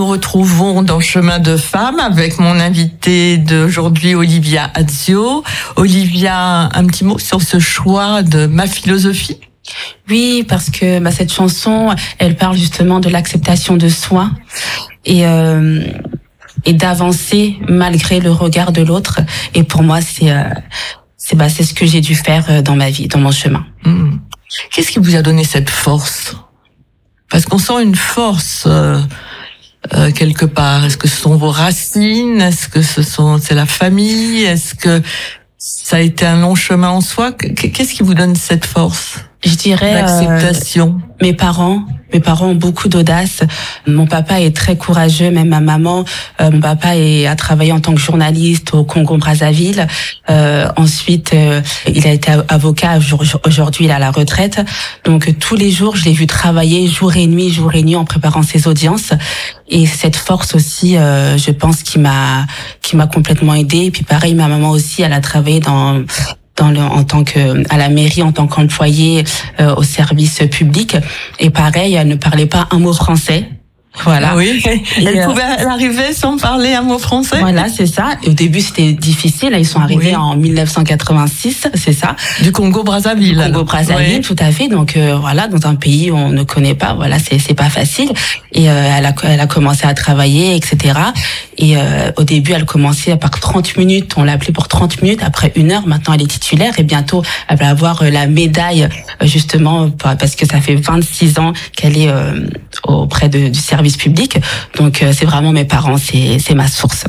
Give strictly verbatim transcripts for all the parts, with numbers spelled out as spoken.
Nous retrouvons dans Chemin de Femme avec mon invité d'aujourd'hui, Olivia Azio. Olivia, un petit mot sur ce choix de Ma philosophie? Oui, parce que bah, cette chanson, elle parle justement de l'acceptation de soi et euh, et d'avancer malgré le regard de l'autre. Et pour moi, c'est euh, c'est bah c'est ce que j'ai dû faire dans ma vie, dans mon chemin. Mmh. Qu'est-ce qui vous a donné cette force? Parce qu'on sent une force. Euh... Euh, quelque part, est-ce que ce sont vos racines? Est-ce que ce sont c'est la famille? Est-ce que ça a été un long chemin en soi? Qu'est-ce qui vous donne cette force? Je dirais l'acceptation. Euh, mes parents, mes parents ont beaucoup d'audace. Mon papa est très courageux, même ma maman. Euh, mon papa est, a travaillé en tant que journaliste au Congo-Brazzaville. Euh, ensuite, euh, il a été avocat. Aujourd'hui, il est à la retraite. Donc tous les jours, je l'ai vu travailler jour et nuit, jour et nuit, en préparant ses audiences. Et cette force aussi, euh, je pense, qui m'a, qui m'a complètement aidée. Et puis pareil, ma maman aussi, elle a travaillé dans dans le, en tant que à la mairie en tant qu'employée euh, au service public, et pareil, elle ne parlait pas un mot français. Voilà. Ah oui. Elle euh, pouvait arriver sans parler un mot français. Voilà, c'est ça. Et au début, c'était difficile. Là, ils sont arrivés oui. en dix-neuf cent quatre-vingt-six, c'est ça. Du Congo-Brazzaville. Du Congo-Brazzaville, oui. Tout à fait. Donc euh, voilà, dans un pays où on ne connaît pas, voilà, c'est c'est pas facile. Et euh, elle a elle a commencé à travailler, et cetera. Et euh, au début, elle commençait par trente minutes. On l'a appelée pour trente minutes. Après une heure, maintenant, elle est titulaire. Et bientôt, elle va avoir la médaille, justement, parce que ça fait vingt-six ans qu'elle est euh, auprès de, du service public. Donc euh, c'est vraiment mes parents, c'est c'est ma source.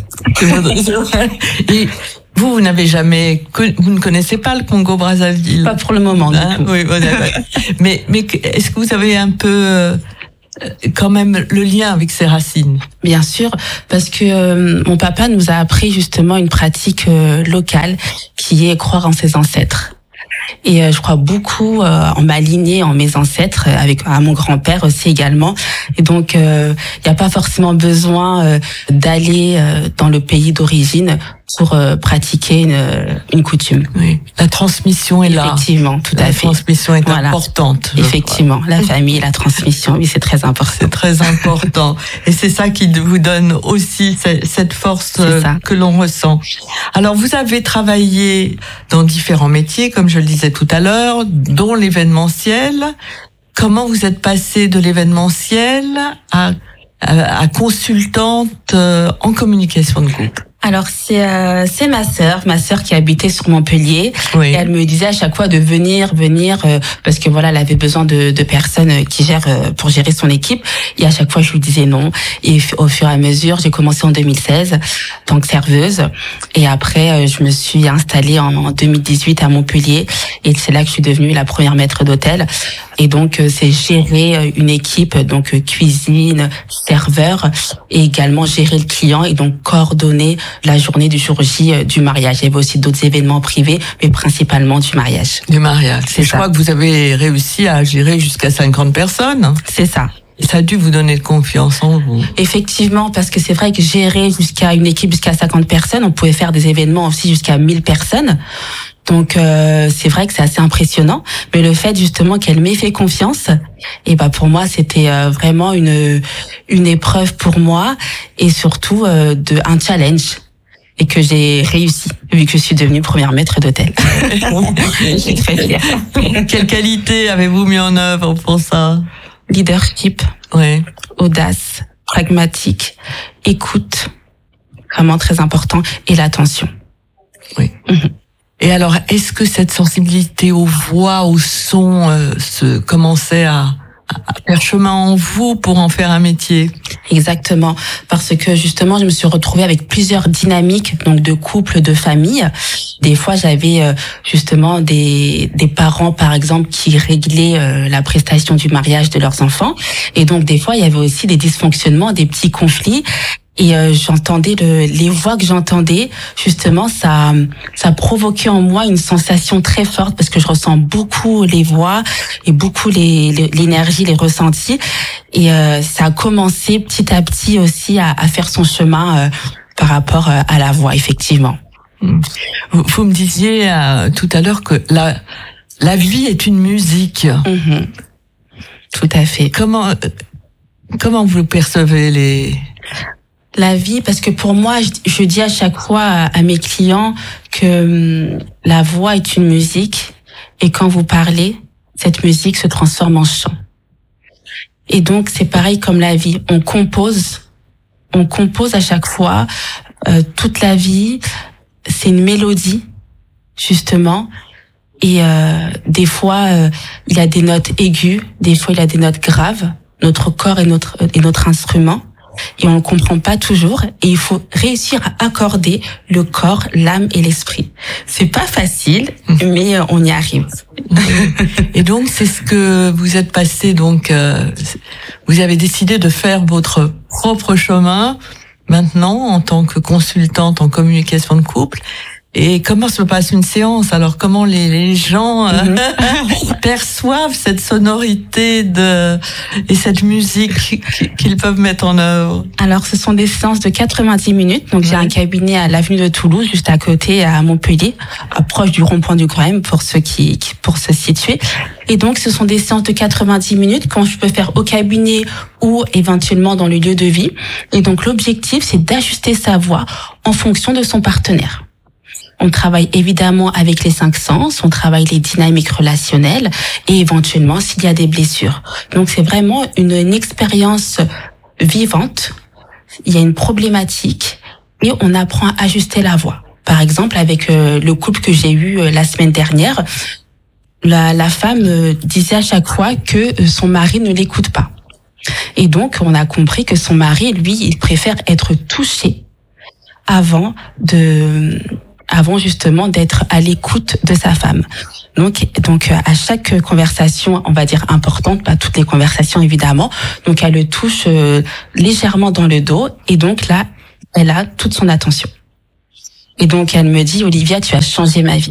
Et vous, vous n'avez jamais, vous ne connaissez pas le Congo-Brazzaville? Pas pour le moment. Hein? Du coup. Oui, voilà. mais mais est-ce que vous avez un peu euh, quand même le lien avec ses racines? Bien sûr, parce que euh, mon papa nous a appris justement une pratique euh, locale qui est croire en ses ancêtres. Et euh, je crois beaucoup euh, en ma lignée, en mes ancêtres, euh, avec à mon grand-père aussi également. Et donc, il euh, n'y a pas forcément besoin euh, d'aller euh, dans le pays d'origine pour euh, pratiquer une, une coutume. Oui. La transmission est là. Effectivement, tout la à fait. La transmission est voilà. importante. Effectivement, crois. La famille, la transmission, oui, c'est très important. C'est très important. Et c'est ça qui vous donne aussi cette force que l'on ressent. Alors, vous avez travaillé dans différents métiers, comme je le disais tout à l'heure, dont l'événementiel. Comment vous êtes passée de l'événementiel à, à, à consultante en communication de groupe? Alors c'est euh, c'est ma sœur, ma sœur qui habitait sur Montpellier. Oui. Et elle me disait à chaque fois de venir, venir, euh, parce que voilà, elle avait besoin de, de personnes qui gèrent euh, pour gérer son équipe. Et à chaque fois, je lui disais non. Et au fur et à mesure, j'ai commencé en deux mille seize en tant que serveuse. Et après, euh, je me suis installée en, en deux mille dix-huit à Montpellier. Et c'est là que je suis devenue la première maître d'hôtel. Et donc, euh, c'est gérer une équipe, donc euh, cuisine, serveur, et également gérer le client et donc coordonner la journée du jour J euh, du mariage. Il y avait aussi d'autres événements privés, mais principalement du mariage. Du mariage. C'est Je ça. crois que vous avez réussi à gérer jusqu'à cinquante personnes. C'est ça. Et ça a dû vous donner de confiance en vous. Effectivement, parce que c'est vrai que gérer jusqu'à une équipe jusqu'à cinquante personnes, on pouvait faire des événements aussi jusqu'à mille personnes. Donc euh, c'est vrai que c'est assez impressionnant, mais le fait justement qu'elle m'ait fait confiance, et bah pour moi c'était euh, vraiment une une épreuve pour moi et surtout euh, de un challenge, et que j'ai réussi vu que je suis devenue première maître d'hôtel. Je suis très fière. Quelle qualité avez-vous mis en œuvre pour ça? Leadership, oui. Audace, pragmatique, écoute, vraiment très important, et l'attention. Oui. Mm-hmm. Et alors, est-ce que cette sensibilité aux voix, aux sons, euh, se commençait à, à faire chemin en vous pour en faire un métier? Exactement, parce que justement, je me suis retrouvée avec plusieurs dynamiques, donc de couple, de famille. Des fois, j'avais euh, justement des des parents, par exemple, qui réglaient euh, la prestation du mariage de leurs enfants, et donc des fois, il y avait aussi des dysfonctionnements, des petits conflits. Et euh, j'entendais le, les voix que j'entendais, justement, ça, ça provoquait en moi une sensation très forte, parce que je ressens beaucoup les voix et beaucoup les, les l'énergie, les ressentis. Et euh, ça a commencé petit à petit aussi à, à faire son chemin euh, par rapport euh, à la voix, effectivement. Vous, vous me disiez euh, tout à l'heure que la la vie est une musique. Mmh. Tout à fait. Comment comment vous percevez les La vie, parce que pour moi, je, je dis à chaque fois à, à mes clients que hum, la voix est une musique et quand vous parlez, cette musique se transforme en chant. Et donc, c'est pareil comme la vie. On compose, on compose à chaque fois, euh, toute la vie. C'est une mélodie, justement. Et euh, des fois, euh, il y a des notes aiguës, des fois, il y a des notes graves. Notre corps est notre, est notre instrument. Et on ne comprend pas toujours. Et il faut réussir à accorder le corps, l'âme et l'esprit. C'est pas facile, mais on y arrive. Et donc, c'est ce que vous êtes passé. Donc, euh, vous avez décidé de faire votre propre chemin maintenant en tant que consultante en communication de couple. Et comment se passe une séance? Alors, comment les, les gens euh, mm-hmm. perçoivent cette sonorité de et cette musique qu'ils peuvent mettre en œuvre? Alors, ce sont des séances de quatre-vingt-dix minutes. Donc, ouais. J'ai un cabinet à l'avenue de Toulouse, juste à côté, à Montpellier, proche du rond-point du Grand M, pour ceux qui, pour se situer. Et donc, ce sont des séances de quatre-vingt-dix minutes quand je peux faire au cabinet ou éventuellement dans le lieu de vie. Et donc, l'objectif, c'est d'ajuster sa voix en fonction de son partenaire. On travaille évidemment avec les cinq sens, on travaille les dynamiques relationnelles et éventuellement s'il y a des blessures. Donc c'est vraiment une, une expérience vivante. Il y a une problématique et on apprend à ajuster la voix. Par exemple, avec euh, le couple que j'ai eu euh, la semaine dernière, la, la femme euh, disait à chaque fois que euh, son mari ne l'écoute pas. Et donc on a compris que son mari, lui, il préfère être touché avant de... avant justement d'être à l'écoute de sa femme. Donc, donc à chaque conversation, on va dire importante, pas toutes les conversations évidemment, donc elle le touche euh, légèrement dans le dos et donc là, elle a toute son attention. Et donc elle me dit, Olivia, tu as changé ma vie.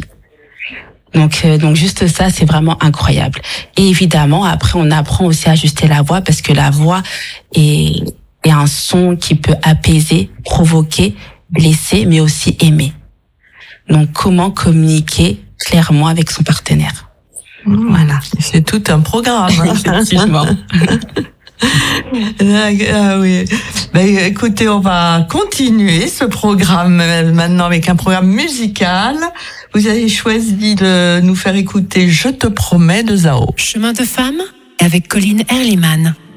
Donc, euh, donc juste ça, c'est vraiment incroyable. Et évidemment, après, on apprend aussi à ajuster la voix parce que la voix est, est un son qui peut apaiser, provoquer, blesser, mais aussi aimer. Donc, comment communiquer clairement avec son partenaire. Mmh, voilà. C'est tout un programme. Effectivement. Ah oui. Ben, écoutez, on va continuer ce programme maintenant avec un programme musical. Vous avez choisi de nous faire écouter Je te promets de Zao. Chemin de femme avec Colline Erliman.